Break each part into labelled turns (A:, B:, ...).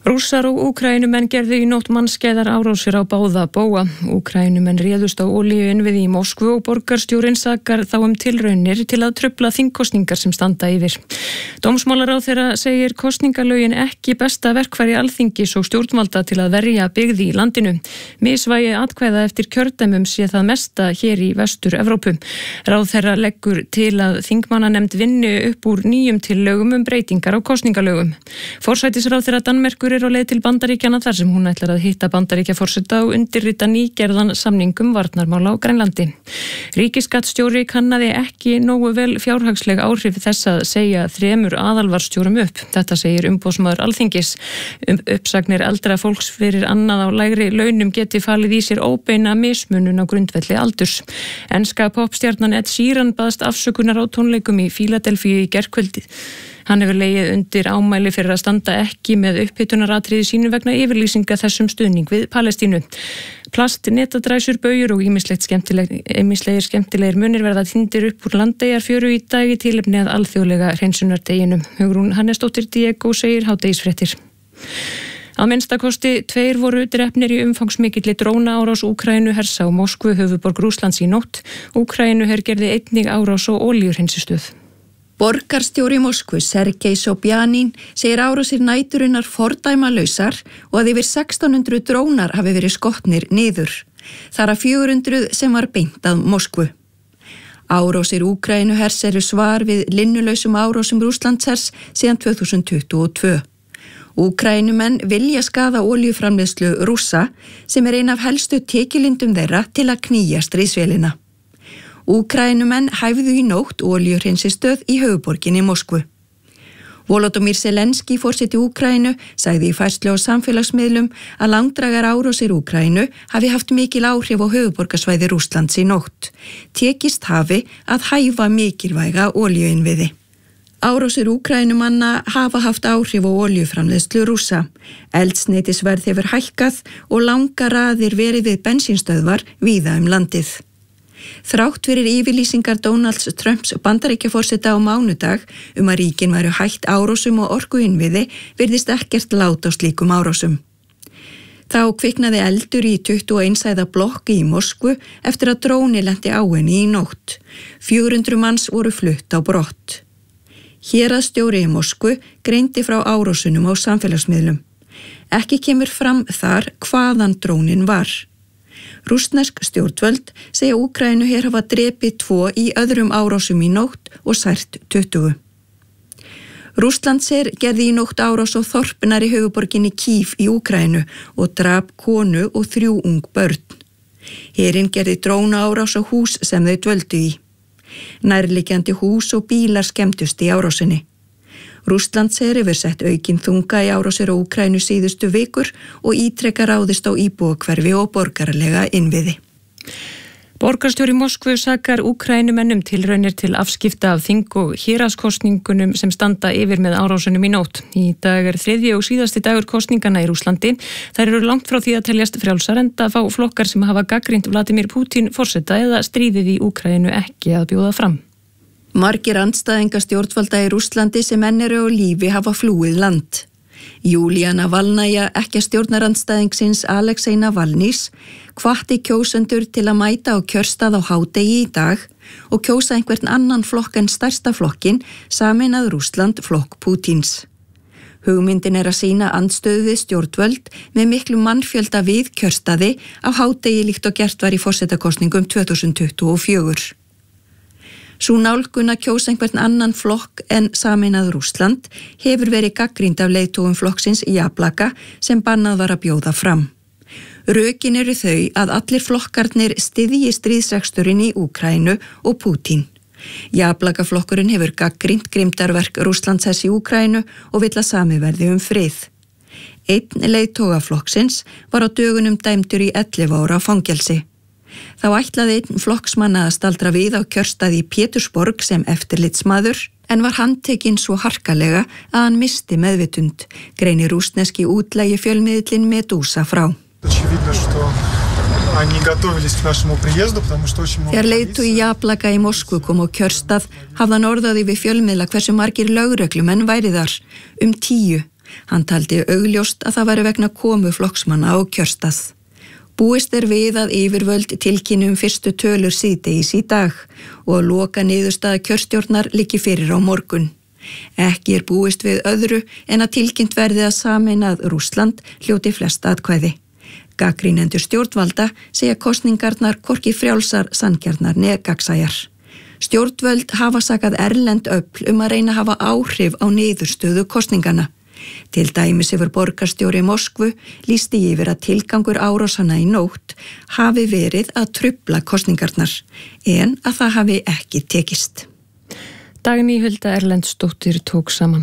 A: Rússar og Úkraínumenn gerðu í nótt mannskæðar árásir á báða bóga. Úkraínumenn réðust á olíuinnviði í Moskvu og borgarstjórinn sakar þá tilraunir til að trufla þingkosningar sem standa yfir. Dómsmálaráðherra segir kosningalögin ekki besta verkfæri Alþingis og stjórnvalda til að verja byggð í landinu. Misvægi atkvæða eftir kjördæmum sé það mesta hér í Vestur-Evrópu. Ráðherra leggur til að þingmannanefnd vinni upp úr nýjum tillögum breytingar á kosningalögum. Forsætisráðherra Danmerkur er á leið til Bandaríkjanna þar sem hún ætlar að hitta Bandaríkjaforseta og undirrita nýgerðan samningum varnarmála á Grænlandi. Ríkisskattstjóri kannaði ekki nógu vel fjárhagsleg áhrif þess að segja 3 aðalvarstjórum upp. Þetta segir umboðsmaður Alþingis. Uppsagnir eldra fólks fyrir annað á lægri launum geti falið í sér óbeina mismunun á grundvelli aldurs. Enska popstjarnan Ed Sheeran baðst afsökunar á tónleikum í Fíladelfíu í gærkvöldi. Hann hefur legið undir ámæli fyrir að standa ekki með upphitunaratríði sínu vegna yfirlýsinga þessum stuðning við Palestínu. Plast, netadræsur, baujur og ýmislegir skemmtilegir munir verða týndir upp úr Landeyjafjöru í dag í tilefni að alþjóðlega hreinsunardeginum. Hugrún Hannesdóttir Diego segir hádegisfréttir. Að minnstakosti 2 voru drepnir í umfangsmikilli drónaárás Úkraínuhers á Moskvu, höfuðborg Rússlands í nótt. Úkraínuher gerði einnig árás á olíuhreinsistöð.
B: Borgarstjóri Moskvu, Sergej Sobjanin, segir árásir næturinnar fordæmalausar og að yfir 1600 drónar hafi verið skotnir niður. Þar af 400 sem var beint að Moskvu. Árásir Úkraínuhers eru svar við linnulausum árásum Rússlandshers síðan 2022. Úkraínumenn vilja skaða olíuframleiðslu Rússa sem er ein af helstu tekjulindum þeirra til að knýja stríðsvélina. Úkraínumenn hæfðu í nótt olíuhreinsistöð í höfuðborginni Moskvu. Volodymyr Zelenský, forseti Úkraínu, sagði í færslu á samfélagsmiðlum að langdrægar árásir Úkraínu hafi haft mikil áhrif á höfuðborgarsvæði Rússlands í nótt. Tekist hafi að hæfa mikilvæga olíuinnviði. Árásir Úkraínumanna hafa haft áhrif á olíuframleiðslu Rússa. Eldsneytisverð hefur hækkað og langar raðir verið við bensínstöðvar víða landið. Þrátt fyrir yfirlýsingar Donalds Trumps Bandaríkjaforseta á mánudag að ríkin væru hætt árásum og orkuinnviði virðist ekkert lát á slíkum árásum. Þá kviknaði eldur í 21 hæða blokki í Moskvu eftir að dróni lenti á henni í nótt. 400 manns voru flutt á brott. Héraðsstjóri í Moskvu greindi frá árásunum á samfélagsmiðlum. Ekki kemur fram þar hvaðan drónin var. Rússnesk stjórnvöld segja Úkraínuher hafa drepið 2 í öðrum árásum í nótt og sært 20. Rússlandsher gerði í nótt árás á þorpnar í höfuðborginni Kív í Úkraínu og drap konu og 3 ung börn. Herinn gerði drónaárás á hús sem þau dvöldu í. Nærliggjandi hús og bílar skemmtust í árásinni. Rússlandsher hefur sett aukinn þunga í árásir á Úkraínu síðustu vikur og ítrekka ráðist á íbúahverfi og borgaralega innviði.
A: Borgarstjóri Moskvu sakar Úkraínumennum tilraunir til afskipta af þing- og héraðskosningunum sem standa yfir með árásunum í nótt. Í dag er 3. og síðasti dagur kosningana í Rússlandi. Þær eru langt frá því að teljast frjálsar enda fá flokkar sem hafa gagnrýnt Vladimir Putin forseta eða stríðið í Úkraínu ekki að bjóða fram.
B: Margir andstæðinga stjórnvalda í Rússlandi sem enn eru á lífi hafa flúið land. Júlía Navalnaja, ekki stjórnarandstæðingsins Alexei Navalnys, hvatti kjósendur til að mæta á kjörstað á hádegi í dag og kjósa einhvern annan flokk en stærsta flokkin, sameinað Rússland flokk Pútins. Hugmyndin er að sýna andstöðu við stjórnvöld með miklu mannfjölda við kjörstaði á hádegi líkt og gert var í forsetakosningum 2024. Sú nálgun að kjósa einhvern annan flokk en sameinað Rússland hefur verið gagnrýnd af leiðtogum flokksins Jablaka sem bannað var að bjóða fram. Rökin eru þau að allir flokkarnir styðji stríðsreksturinn í Úkraínu og Pútín. Jablaka-flokkurinn hefur gagnrýnt grimmdarverk Rússlandshers í Úkraínu og vill að samið verði frið. Einn leiðtoga flokksins var á dögunum dæmdur í 11 ára fangelsi. Þá ætlaði einn flokksmanna að staldra við á kjörstaði í Pétursborg sem eftirlitsmaður en var handtekinn svo harkalega að hann misti meðvitund, greinir rússneski útlægi fjölmiðillinn Medusa frá. Þegar leiðtogi Jablaka í Moskvu kom á kjörstað hafði hann orðað við fjölmiðla hversu margir lögreglumenn væri þar, 10, Hann taldi augljóst að það væri vegna komu flokksmanna á kjörstað. Búist við að yfirvöld tilkynni fyrstu tölur síðdegis í dag og loka niðurstaða kjörstjórnar liggi fyrir á morgun. Ekki búist við öðru en að tilkynnt verði að sameinað Rússland hljóti flest atkvæði. Gagnrýnendur stjórnvalda segja kosningarnar hvorki frjálsar, sanngjarnar né gagnsæjar. Stjórnvöld hafa sakað erlend öfl að reyna að hafa áhrif á niðurstöðu kosningana. Til dæmis hefur borgarstjóri Moskvu lýsti yfir að tilgangur árásanna í nótt hafi verið að trufla kosningarnar, en að það hafi ekki tekist.
A: Dagný Hulda Erlendsdóttir tók saman.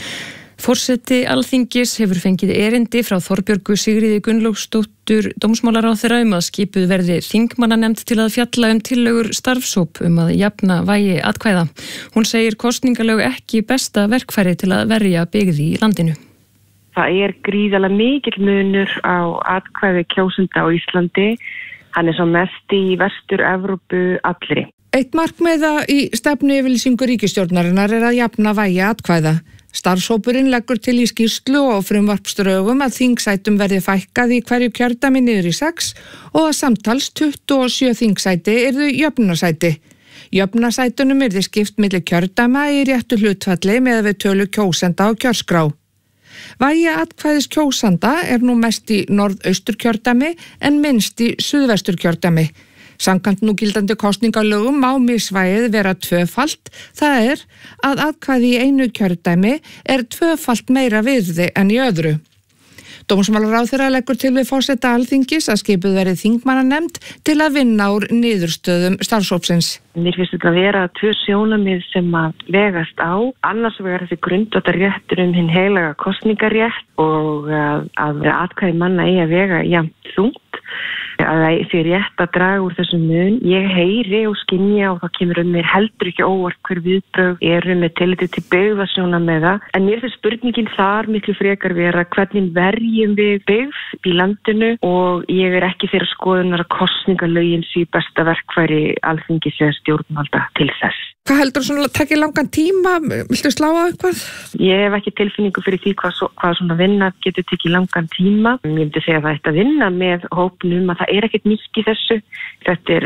A: Forseti Alþingis hefur fengið erindi frá Þorbjörgu Sigríði Gunnlaugsdóttur dómsmálaráðherra að skipuð verði þingmannanefnd til að fjalla tillögur starfshóp að jafna vægi atkvæða. Hún segir kosningalög ekki besta verkfæri til að verja byggð í landinu.
C: Það gríðarlega mikill munur á atkvæði kjósenda á Íslandi. Hann svo mest í Vestur-Evrópu allri.
D: Eitt markmiða í stefnuyfirlýsingu ríkisstjórnarinnar að jafna vægi atkvæða. Starfshópurinn leggur til í skýrslu og frumvarpsdrögum að þingsætum verði fækkað í hverju kjördæmi niður í 6 og að samtals 27 þingsæti yrðu jöfnunarsæti. Jöfnunarsætunum yrði skipt milli kjördæma í réttu hlutfalli með við tölu kjósenda á kjörskrá. Vægi atkvæðis kjósanda nú mest í norðausturkjördæmi en minnst í suðvesturkjördæmi. Samkvæmt núgildandi kosningalögum má misvægið vera tvöfalt, það að atkvæði í einu kjördæmi tvöfalt meira virði en í öðru. Dómsmálaráðherra leggur til við forseta Alþingis að skipuð verði þingmannanefnd til að vinna úr niðurstöðum starfshópsins.
C: Mér finnst þetta að vera 2 sjónarmið sem að vegast á. Annars vegar þessi grundvallarréttur hinn heilaga kosningarétt og að atkvæði manna eigi að vega jafnt þungt. Að það sé rétt að draga úr þessum mun. Ég heyri og skynja og það kemur mér heldur ekki óvart hver viðbrögð með tilliti til byggðasjónarmiða. En mér finnst spurningin þar miklu frekar vera hvernig verjum við byggð í landinu og ég ekki þeirra skoðunar að kosningalögin sé besta verkfæri Alþingis eða stjórnvalda til þess.
D: Hvað heldur svona að taka langan tíma? Viltu slá á eitthvað?
C: Ég hef ekki tilfinningu fyrir því hvað svona vinna getur tekið langan tíma. Ég myndi segja að það ætti að vinna með hópnum að það ekkert nýtt í þessu. Þetta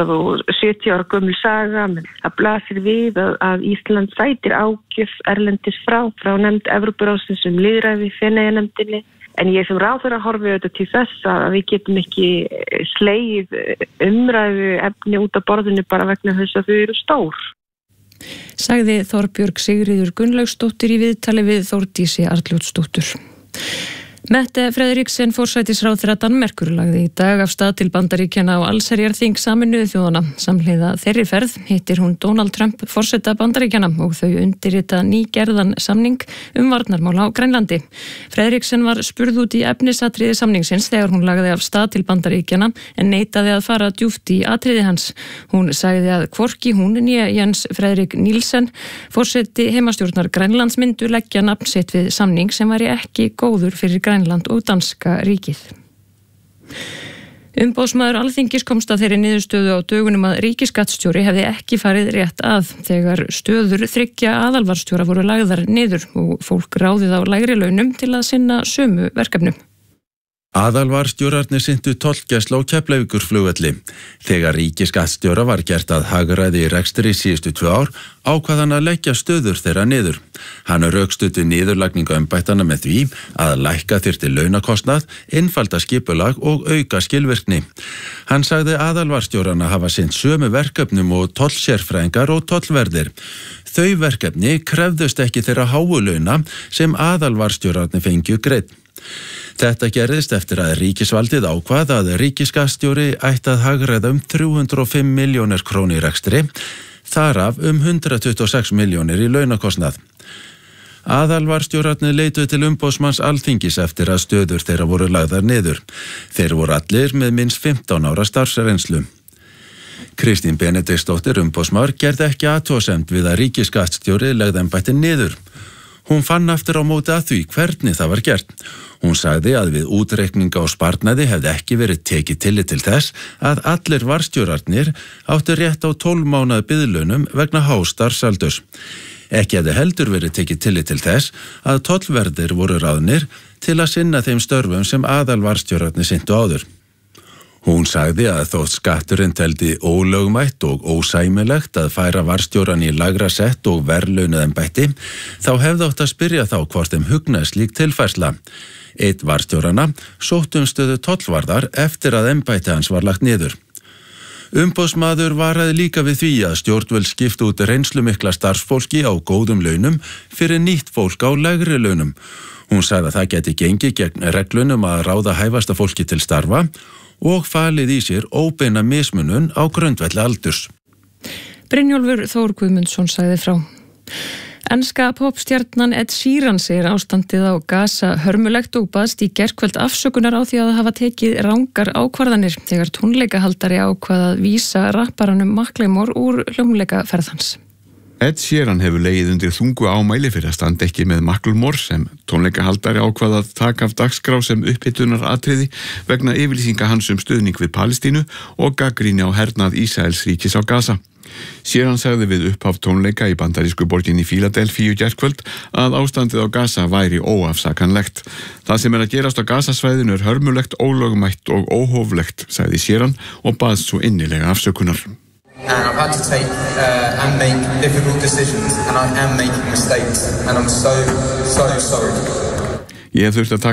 C: 170 ára gömul saga, menn það blasir við að Ísland sætir ágjöf erlendis frá nefnd Evrópuráðsins lýðræði Feneyjanefndinni. En ég sem ráðherra horfi auðvitað til þess að við getum ekki slegið umræðu efni út af borðinu bara vegna þess að þau eru stór.
A: Sagði Þorbjörg Sigríður Gunnlaugsdóttir í viðtali við Þórdísi Arnljótsdóttur. Mette Frederiksen forsætisráðherra Danmerkur lagði í dag af stað til Bandaríkjanna á allsherjarþing Sameinuðu þjóðanna. Samhliða þeirri ferð hittir hún Donald Trump forseta Bandaríkjanna og þau undirrita nýgerðan samning varnarmál á Grænlandi. Frederiksen var spurð út í efnisatriði samningsins þegar hún lagði af stað til Bandaríkjanna en neitaði að fara djúpt í atriði hans. Hún sagði að hvorki hún né Jens Frederik Nielsen forseti heimastjórnar Grænlands myndu leggja nafn sitt við samning sem væri ekki góður fyrir Grænland og danska ríkið. Umboðsmaður Alþingis komst að þeirri niðurstöðu á dögunum að ríkisskattstjóri hefði ekki farið rétt að þegar stöður 3 aðalvarstjóra voru lagðar niður og fólk ráðið á lægri launum til að sinna sömu verkefnum.
E: Aðalvarstjórarnir sinntu tollgæslu á Keflavíkurflugvelli. Þegar ríkisskattstjóra var gert að hagræði í rekstri síðustu 2 ár, ákvað hann að leggja stöður þeirra niður. Hann rökstuddi niðurlagningu embættanna með því að lækka þyrfti launakostnað, einfalda skipulag og auka skilvirkni. Hann sagði aðalvarstjórana hafa sinnt sömu verkefnum og tollsérfræðingar og tollverðir. Þau verkefni krefðust ekki þeirra háu launa sem aðalvarstjórarnir fengju greidd. Þetta gerðist eftir að ríkisvaldið ákvað að ríkisskattstjóri ætti að hagræða 305 milljónir krónur í rekstri, þaraf 126 milljónir í launakostnað. Aðalvarstjórarnir leituðu til umboðsmanns Alþingis eftir að stöður þeirra voru lagðar niður. Þeir voru allir með minnst 15 ára starfsreynslu. Kristín Benediktsdóttir umboðsmaður gerði ekki athugasemd við að ríkisskattstjóri legði embættið niður. Hún fann aftur á móti að því hvernig það var gert. Hún sagði að við útreikninga og sparnaði hefði ekki verið tekið tillit til þess að allir varstjórarnir áttu rétt á 12 mánaða biðlaunum vegna hástarfsaldurs. Ekki hefði heldur verið tekið tillit til þess að tollverðir voru ráðnir til að sinna þeim störfum sem aðalvarðstjórarnir sinntu áður. Hún sagði að þótt skatturinn teldi ólögmætt og ósæmilegt að færa varðstjóran í lægra sett og verðlaunað embætti, þá hefði átt að spyrja þá hvort þeim hugnaði slík tilfærsla. Einn varðstjóranna sótti stöðu tollvarðar eftir að embætti hans var lagt niður. Umboðsmaður varaði líka við því að stjórnvöld skiptu út reynslumikla starfsfólki á góðum launum fyrir nýtt fólk á lægri launum. Hún sagði að það geti gengið gegn reglunum að ráða hæfasta fólki til starfa og falið í sér óbeina mismunun á grundvelli aldurs.
A: Brynjólfur Þór Guðmundsson sagði frá. Enska popstjarnan Ed Sheeran segir ástandið á Gaza hörmulegt og baðst í gærkvöld afsökunar á því að hafa tekið rangar ákvarðanir þegar tónleikahaldari ákvað að vísa rapparanum Macklemore úr hljómleikaferð hans.
F: Ed Sheeran hefur legið undir þungu ámæli fyrir að standa ekki með Macklemore sem tónleikahaldari ákvað að taka af dagskrá sem upphitunar atriði vegna yfirlýsinga hans stuðning við Palestínu og gagnrýni á hernað Ísraels ríkis á Gaza. Sheeran sagði við upphaf tónleika í bandarísku borginni Fíladelfíu gærkvöld að ástandið á Gaza væri óafsakanlegt. Það sem að gerast á Gazasvæðinu hörmulegt, ólögmætt og óhóflegt, sagði Sheeran og baðst svo innilega afsökunar.
G: And I've had to take and make difficult decisions and I am making mistakes and I'm so sorry.
F: Ég hef þurft að taka